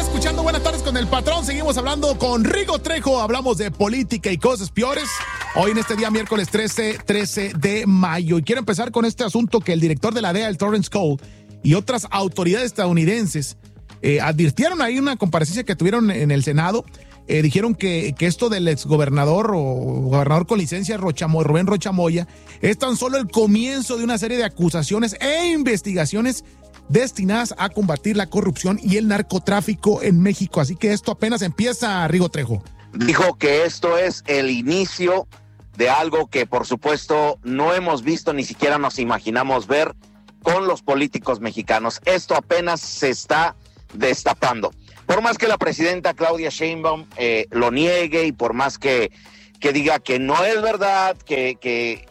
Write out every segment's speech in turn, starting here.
Estás escuchando Buenas Tardes con el Patrón. Seguimos hablando con Rigo Trejo. Hablamos de política y cosas peores. Hoy en este día, miércoles 13 de mayo. Y quiero empezar con este asunto que el director de la DEA, el Lawrence Cole, y otras autoridades estadounidenses advirtieron ahí en una comparecencia que tuvieron en el Senado. Dijeron que esto del exgobernador o gobernador con licencia Rubén Rocha Moya es tan solo el comienzo de una serie de acusaciones e investigaciones destinadas a combatir la corrupción y el narcotráfico en México. Así que esto apenas empieza, Rigo Trejo. Dijo que esto es el inicio de algo que, por supuesto, no hemos visto ni siquiera nos imaginamos ver con los políticos mexicanos. Esto apenas se está destapando. Por más que la presidenta Claudia Sheinbaum lo niegue y por más que diga que no es verdad, que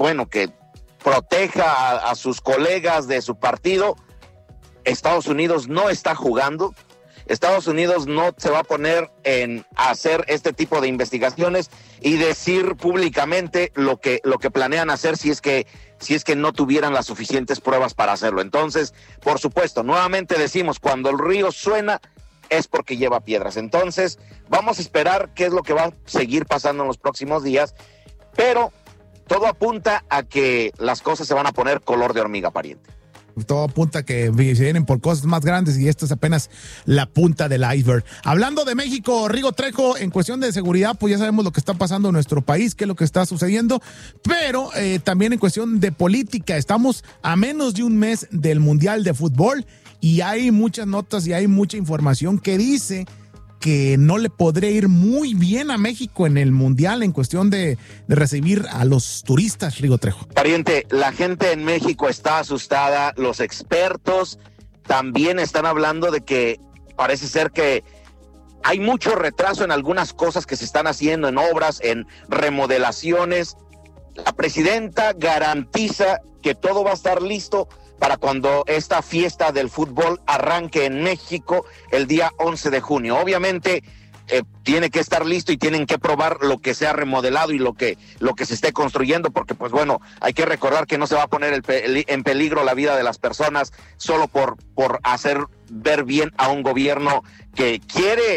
proteja a sus colegas de su partido, Estados Unidos no está jugando. Estados Unidos no se va a poner en hacer este tipo de investigaciones y decir públicamente lo que planean hacer si es que no tuvieran las suficientes pruebas para hacerlo. Entonces, por supuesto, nuevamente decimos, cuando el río suena es porque lleva piedras. Entonces, vamos a esperar qué es lo que va a seguir pasando en los próximos días, pero todo apunta a que las cosas se van a poner color de hormiga, pariente. Todo apunta a que se vienen por cosas más grandes y esto es apenas la punta del iceberg. Hablando de México, Rigo Trejo, en cuestión de seguridad, pues ya sabemos lo que está pasando en nuestro país, qué es lo que está sucediendo, pero también en cuestión de política, estamos a menos de un mes del Mundial de Fútbol y hay muchas notas y hay mucha información que dice que no le podría ir muy bien a México en el Mundial en cuestión de recibir a los turistas, Rigo Trejo. Pariente, la gente en México está asustada, los expertos también están hablando de que parece ser que hay mucho retraso en algunas cosas que se están haciendo, en obras, en remodelaciones. La presidenta garantiza que todo va a estar listo para cuando esta fiesta del fútbol arranque en México el día 11 de junio. Obviamente tiene que estar listo y tienen que probar lo que se ha remodelado y lo que se esté construyendo, porque pues bueno, hay que recordar que no se va a poner en peligro la vida de las personas solo por hacer ver bien a un gobierno que quiere,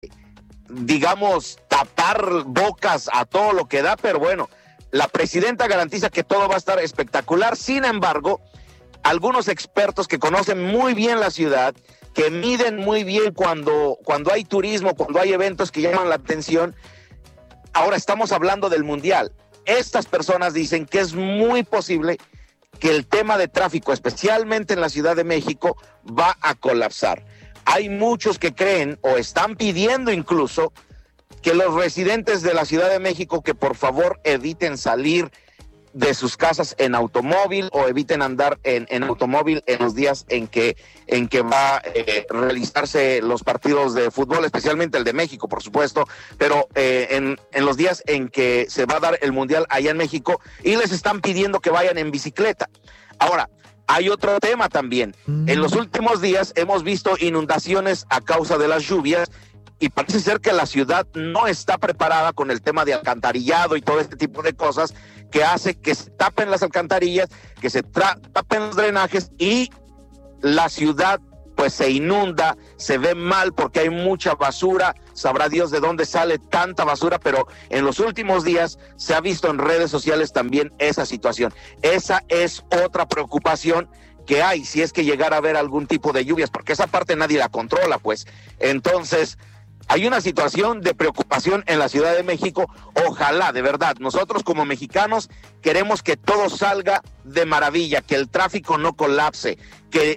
digamos, tapar bocas a todo lo que da, pero bueno, la presidenta garantiza que todo va a estar espectacular. Sin embargo, algunos expertos que conocen muy bien la ciudad, que miden muy bien cuando hay turismo, cuando hay eventos que llaman la atención. Ahora estamos hablando del Mundial. Estas personas dicen que es muy posible que el tema de tráfico, especialmente en la Ciudad de México, va a colapsar. Hay muchos que creen o están pidiendo incluso que los residentes de la Ciudad de México que por favor eviten salir de sus casas en automóvil o eviten andar en automóvil en los días en que va a realizarse los partidos de fútbol, especialmente el de México, por supuesto, pero en los días en que se va a dar el Mundial allá en México, y les están pidiendo que vayan en bicicleta. Ahora, hay otro tema también. En los últimos días hemos visto inundaciones a causa de las lluvias y parece ser que la ciudad no está preparada con el tema de alcantarillado y todo este tipo de cosas que hace que se tapen las alcantarillas, que se tapen los drenajes y la ciudad pues se inunda, se ve mal porque hay mucha basura. Sabrá Dios de dónde sale tanta basura, pero en los últimos días se ha visto en redes sociales también esa situación. Esa es otra preocupación que hay si es que llegara a haber algún tipo de lluvias, porque esa parte nadie la controla, pues. Entonces, hay una situación de preocupación en la Ciudad de México. Ojalá, de verdad, nosotros como mexicanos queremos que todo salga de maravilla, que el tráfico no colapse, que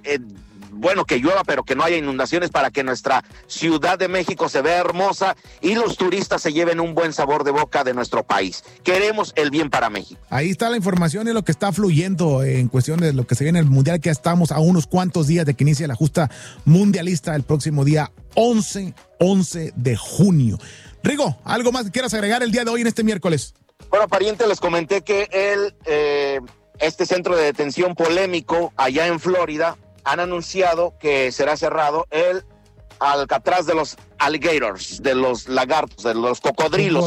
que llueva, pero que no haya inundaciones, para que nuestra Ciudad de México se vea hermosa y los turistas se lleven un buen sabor de boca de nuestro país. Queremos el bien para México. Ahí está la información y lo que está fluyendo en cuestión de lo que se viene en el Mundial, que ya estamos a unos cuantos días de que inicie la justa mundialista el próximo día 11 de junio. Rigo, ¿algo más que quieras agregar el día de hoy en este miércoles? Bueno, pariente, les comenté que este centro de detención polémico allá en Florida han anunciado que será cerrado el Alcatraz de los alligators, de los lagartos, de los cocodrilos.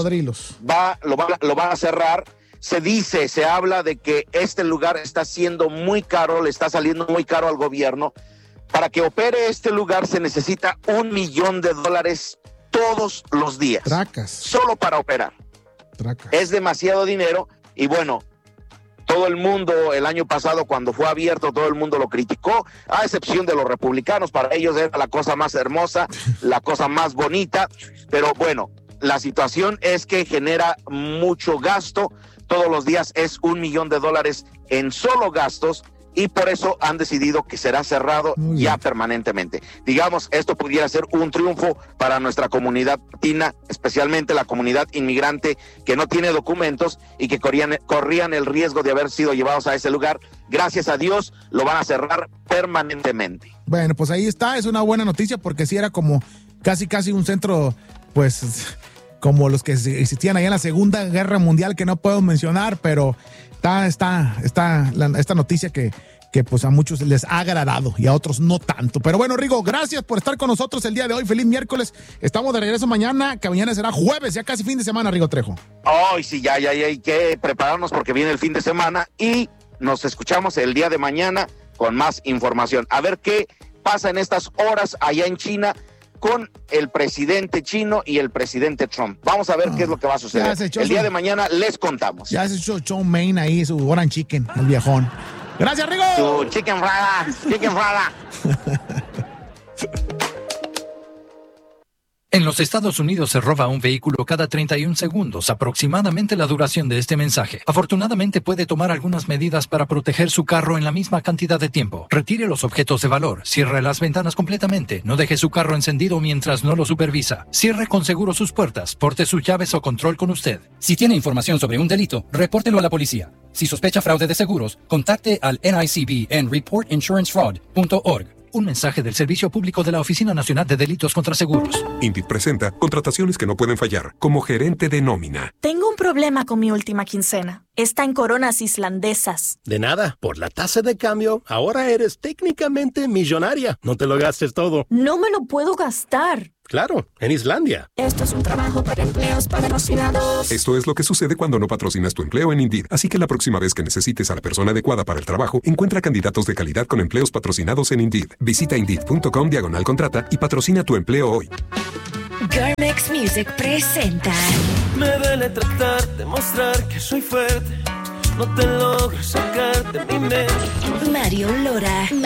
Lo va a cerrar. Se habla de que este lugar está siendo muy caro, le está saliendo muy caro al gobierno, Para que opere este lugar se necesita $1 millón todos los días. Tracas. Solo para operar. Tracas. Es demasiado dinero y bueno, todo el mundo el año pasado cuando fue abierto, todo el mundo lo criticó, a excepción de los republicanos. Para ellos era la cosa más hermosa, la cosa más bonita, pero bueno, la situación es que genera mucho gasto. Todos los días es $1 millón en solo gastos y por eso han decidido que será cerrado ya permanentemente. Digamos, esto pudiera ser un triunfo para nuestra comunidad latina, especialmente la comunidad inmigrante que no tiene documentos y que corrían el riesgo de haber sido llevados a ese lugar. Gracias a Dios lo van a cerrar permanentemente. Bueno, pues ahí está, es una buena noticia porque sí era como casi un centro, pues como los que existían allá en la Segunda Guerra Mundial, que no puedo mencionar, pero está esta noticia que pues a muchos les ha agradado y a otros no tanto. Pero bueno, Rigo, gracias por estar con nosotros el día de hoy. Feliz miércoles. Estamos de regreso mañana, que mañana será jueves, ya casi fin de semana, Rigo Trejo. Ay, sí, ya hay que prepararnos porque viene el fin de semana y nos escuchamos el día de mañana con más información. A ver qué pasa en estas horas allá en China con el presidente chino y el presidente Trump. Vamos a ver qué es lo que va a suceder. El día de mañana les contamos. Ya se echó John Maine ahí, su Orange Chicken, el viejón. Gracias, Rigo. Tu chicken frada. En los Estados Unidos se roba un vehículo cada 31 segundos, aproximadamente la duración de este mensaje. Afortunadamente puede tomar algunas medidas para proteger su carro en la misma cantidad de tiempo. Retire los objetos de valor, cierre las ventanas completamente, no deje su carro encendido mientras no lo supervisa. Cierre con seguro sus puertas, porte sus llaves o control con usted. Si tiene información sobre un delito, repórtelo a la policía. Si sospecha fraude de seguros, contacte al NICB en reportinsurancefraud.org. Un mensaje del Servicio Público de la Oficina Nacional de Delitos contra Seguros. Indeed presenta contrataciones que no pueden fallar, como gerente de nómina. Tengo un problema con mi última quincena. Está en coronas islandesas. De nada, por la tasa de cambio, ahora eres técnicamente millonaria. No te lo gastes todo. No me lo puedo gastar. Claro, en Islandia. Esto es un trabajo para empleos patrocinados. Esto es lo que sucede cuando no patrocinas tu empleo en Indeed. Así que la próxima vez que necesites a la persona adecuada para el trabajo, encuentra candidatos de calidad con empleos patrocinados en Indeed. Visita Indeed.com/contrata y patrocina tu empleo hoy. Garmex Music presenta. Me duele tratar de mostrar que soy fuerte. No te logro sacar de mi mente. Mario Lora.